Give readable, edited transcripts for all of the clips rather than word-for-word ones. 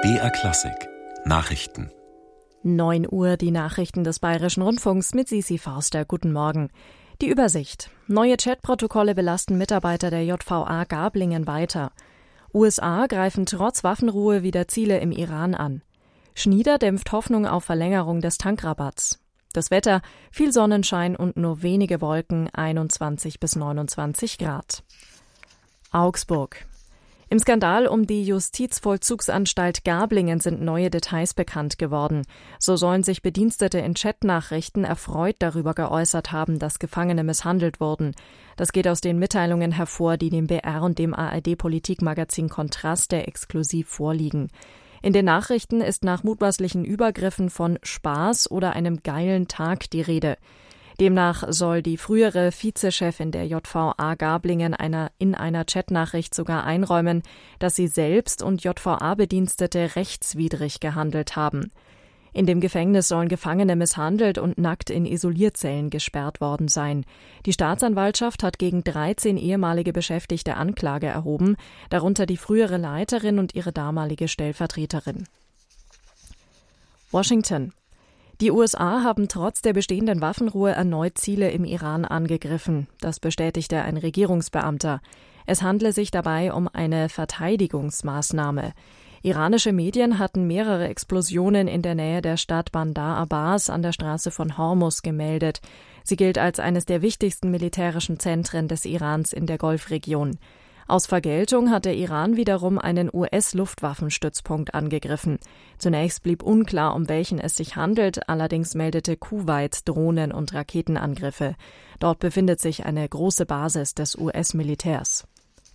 BR Klassik Nachrichten. 9 Uhr, die Nachrichten des Bayerischen Rundfunks mit Sisi Forster. Guten Morgen. Die Übersicht. Neue Chatprotokolle belasten Mitarbeiter der JVA Gablingen weiter. USA greifen trotz Waffenruhe wieder Ziele im Iran an. Schnieder dämpft Hoffnung auf Verlängerung des Tankrabatts. Das Wetter, viel Sonnenschein und nur wenige Wolken, 21 bis 29 Grad. Augsburg. Im Skandal um die Justizvollzugsanstalt Gablingen sind neue Details bekannt geworden. So sollen sich Bedienstete in Chatnachrichten erfreut darüber geäußert haben, dass Gefangene misshandelt wurden. Das geht aus den Mitteilungen hervor, die dem BR und dem ARD-Politikmagazin Kontraste exklusiv vorliegen. In den Nachrichten ist nach mutmaßlichen Übergriffen von Spaß oder einem geilen Tag die Rede. Demnach soll die frühere Vizechefin der JVA Gablingen in einer Chatnachricht sogar einräumen, dass sie selbst und JVA-Bedienstete rechtswidrig gehandelt haben. In dem Gefängnis sollen Gefangene misshandelt und nackt in Isolierzellen gesperrt worden sein. Die Staatsanwaltschaft hat gegen 13 ehemalige Beschäftigte Anklage erhoben, darunter die frühere Leiterin und ihre damalige Stellvertreterin. Washington. Die USA haben trotz der bestehenden Waffenruhe erneut Ziele im Iran angegriffen. Das bestätigte ein Regierungsbeamter. Es handle sich dabei um eine Verteidigungsmaßnahme. Iranische Medien hatten mehrere Explosionen in der Nähe der Stadt Bandar Abbas an der Straße von Hormuz gemeldet. Sie gilt als eines der wichtigsten militärischen Zentren des Irans in der Golfregion. Aus Vergeltung hat der Iran wiederum einen US-Luftwaffenstützpunkt angegriffen. Zunächst blieb unklar, um welchen es sich handelt, allerdings meldete Kuwait Drohnen- und Raketenangriffe. Dort befindet sich eine große Basis des US-Militärs.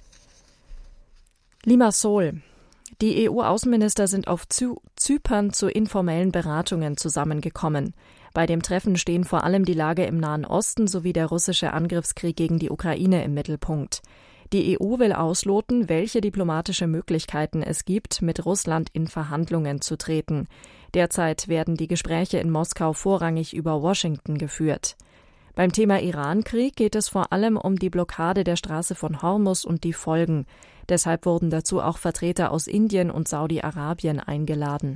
Limassol. Die EU-Außenminister sind auf Zypern zu informellen Beratungen zusammengekommen. Bei dem Treffen stehen vor allem die Lage im Nahen Osten sowie der russische Angriffskrieg gegen die Ukraine im Mittelpunkt. Die EU will ausloten, welche diplomatische Möglichkeiten es gibt, mit Russland in Verhandlungen zu treten. Derzeit werden die Gespräche in Moskau vorrangig über Washington geführt. Beim Thema Iran-Krieg geht es vor allem um die Blockade der Straße von Hormuz und die Folgen. Deshalb wurden dazu auch Vertreter aus Indien und Saudi-Arabien eingeladen.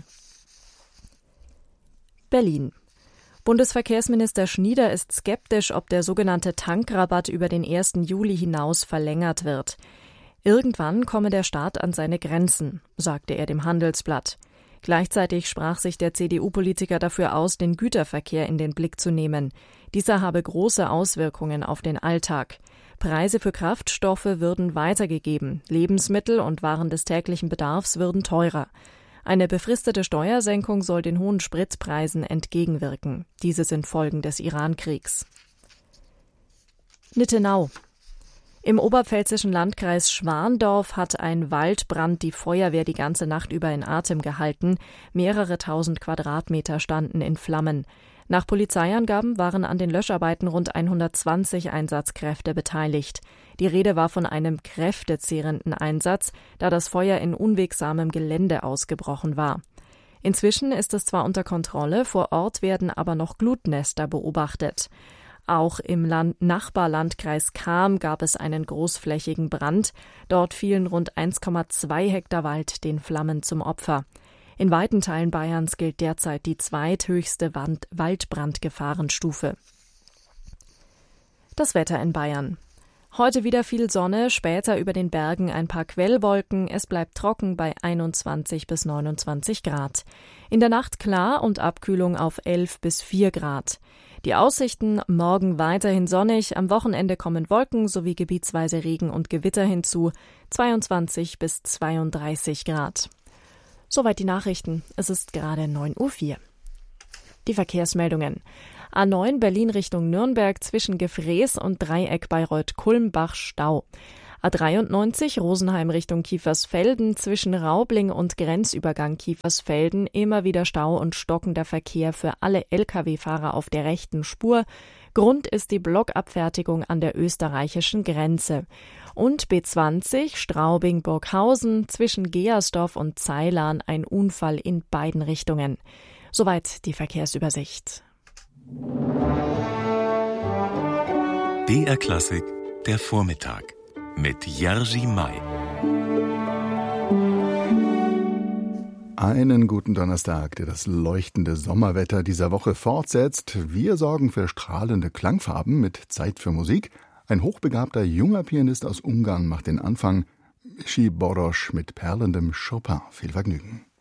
Berlin. Bundesverkehrsminister Schnieder ist skeptisch, ob der sogenannte Tankrabatt über den 1. Juli hinaus verlängert wird. Irgendwann komme der Staat an seine Grenzen, sagte er dem Handelsblatt. Gleichzeitig sprach sich der CDU-Politiker dafür aus, den Güterverkehr in den Blick zu nehmen. Dieser habe große Auswirkungen auf den Alltag. Preise für Kraftstoffe würden weitergegeben, Lebensmittel und Waren des täglichen Bedarfs würden teurer. Eine befristete Steuersenkung soll den hohen Spritpreisen entgegenwirken. Diese sind Folgen des Iran-Kriegs. Nittenau. Im oberpfälzischen Landkreis Schwandorf hat ein Waldbrand die Feuerwehr die ganze Nacht über in Atem gehalten. Mehrere tausend Quadratmeter standen in Flammen. Nach Polizeiangaben waren an den Löscharbeiten rund 120 Einsatzkräfte beteiligt. Die Rede war von einem kräftezehrenden Einsatz, da das Feuer in unwegsamem Gelände ausgebrochen war. Inzwischen ist es zwar unter Kontrolle, vor Ort werden aber noch Glutnester beobachtet. Auch im Nachbarlandkreis Cham gab es einen großflächigen Brand. Dort fielen rund 1,2 Hektar Wald den Flammen zum Opfer. In weiten Teilen Bayerns gilt derzeit die zweithöchste Waldbrandgefahrenstufe. Das Wetter in Bayern. Heute wieder viel Sonne, später über den Bergen ein paar Quellwolken. Es bleibt trocken bei 21 bis 29 Grad. In der Nacht klar und Abkühlung auf 11 bis 4 Grad. Die Aussichten: morgen weiterhin sonnig, am Wochenende kommen Wolken sowie gebietsweise Regen und Gewitter hinzu, 22 bis 32 Grad. Soweit die Nachrichten. Es ist gerade 9:04 Uhr. Die Verkehrsmeldungen. A9 Berlin Richtung Nürnberg zwischen Gefrees und Dreieck Bayreuth-Kulmbach Stau. A93 Rosenheim Richtung Kiefersfelden zwischen Raubling und Grenzübergang Kiefersfelden immer wieder Stau und stockender Verkehr für alle Lkw-Fahrer auf der rechten Spur. Grund ist die Blockabfertigung an der österreichischen Grenze. Und B20 Straubing-Burghausen zwischen Geersdorf und Ceilán ein Unfall in beiden Richtungen. Soweit die Verkehrsübersicht. BR Klassik, der Vormittag mit Jerzy May. Einen guten Donnerstag, der das leuchtende Sommerwetter dieser Woche fortsetzt. Wir sorgen für strahlende Klangfarben mit Zeit für Musik. Ein hochbegabter junger Pianist aus Ungarn macht den Anfang. Mischi Borosch mit perlendem Chopin. Viel Vergnügen.